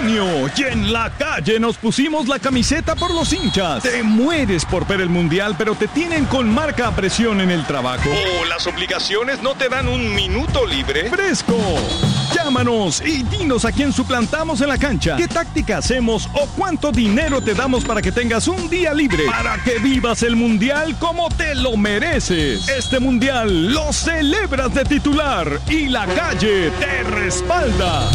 junio y en la calle nos pusimos la camiseta por los hinchas. Te mueres por ver el mundial, pero te tienen con marca a presión en el trabajo. ¿O las obligaciones no te dan un minuto libre? ¡Fresco! Llámanos y dinos a quién suplantamos en la cancha, qué táctica hacemos o cuánto dinero te damos para que tengas un día libre, para que vivas el mundial como te lo mereces. Este mundial lo celebras de titular y la calle te respalda.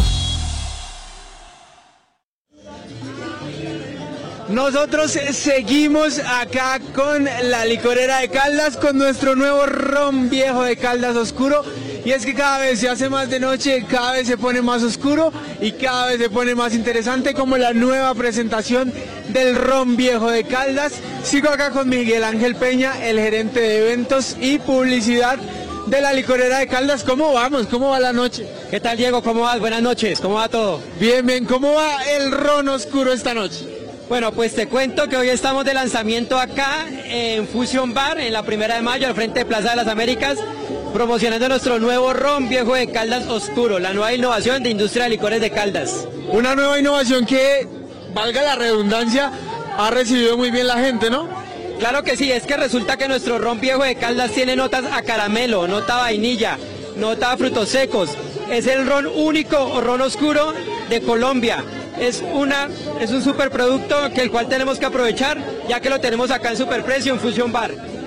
Nosotros seguimos acá con la licorera de Caldas, con nuestro nuevo ron viejo de Caldas oscuro. Y es que cada vez se hace más de noche, cada vez se pone más oscuro y cada vez se pone más interesante, como la nueva presentación del ron viejo de Caldas. Sigo acá con Miguel Ángel Peña, el gerente de eventos y publicidad de la licorera de Caldas. ¿Cómo vamos? ¿Cómo va la noche? ¿Qué tal, Diego? ¿Cómo vas? Buenas noches. ¿Cómo va todo? Bien, bien. ¿Cómo va el ron oscuro esta noche? Bueno, pues te cuento que hoy estamos de lanzamiento acá en Fusion Bar, en la 1 de mayo, al frente de Plaza de las Américas, promocionando nuestro nuevo ron viejo de Caldas oscuro, la nueva innovación de industria de licores de Caldas. Una nueva innovación que, valga la redundancia, ha recibido muy bien la gente, ¿no? Claro que sí, es que resulta que nuestro ron viejo de Caldas tiene notas a caramelo, nota vainilla, nota a frutos secos. Es el ron único o ron oscuro de Colombia. Es un superproducto que el cual tenemos que aprovechar, ya que lo tenemos acá en superprecio en Fusion Bar.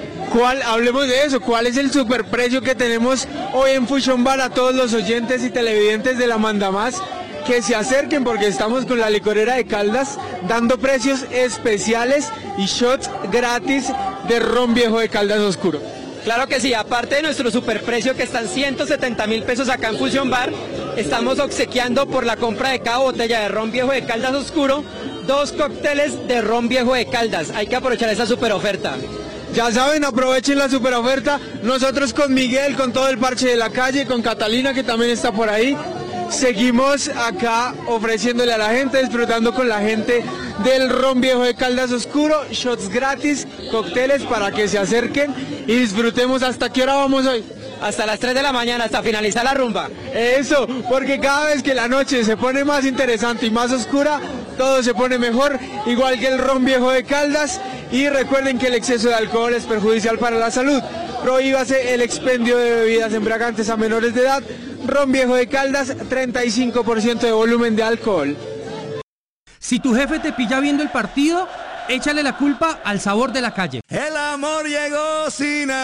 Hablemos de eso, ¿cuál es el superprecio que tenemos hoy en Fusion Bar? A todos los oyentes y televidentes de la Mandamás, que se acerquen porque estamos con la licorera de Caldas dando precios especiales y shots gratis de ron viejo de Caldas oscuro. Claro que sí, aparte de nuestro superprecio que están 170.000 pesos acá en Fusion Bar, estamos obsequiando por la compra de cada botella de ron viejo de Caldas oscuro 2 cócteles de ron viejo de Caldas. Hay que aprovechar esa super oferta. Ya saben, aprovechen la super oferta. Nosotros con Miguel, con todo el parche de la calle, con Catalina que también está por ahí, seguimos acá ofreciéndole a la gente, disfrutando con la gente del ron viejo de Caldas oscuro, shots gratis, cócteles para que se acerquen y disfrutemos. ¿Hasta qué hora vamos hoy? Hasta las 3 de la mañana, hasta finalizar la rumba. Eso, porque cada vez que la noche se pone más interesante y más oscura, todo se pone mejor, igual que el ron viejo de Caldas. Y recuerden que el exceso de alcohol es perjudicial para la salud. Prohíbase el expendio de bebidas embriagantes a menores de edad. Ron viejo de Caldas, 35% de volumen de alcohol. Si tu jefe te pilla viendo el partido, échale la culpa al sabor de la calle. El amor llegó sin